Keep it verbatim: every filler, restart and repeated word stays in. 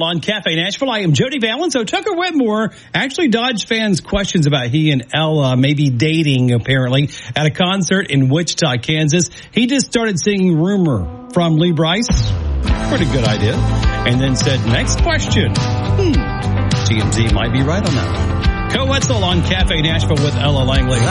Wetzel on Cafe Nashville. I am Jody Valen. So Tucker Whitmore actually dodged fans' questions about he and Ella maybe dating, apparently, at a concert in Wichita, Kansas. He just started singing Rumor from Lee Brice. Pretty good idea. And then said, next question. Hmm. T M Z might be right on that one. Co-Wetzel on Cafe Nashville with Ella Langley.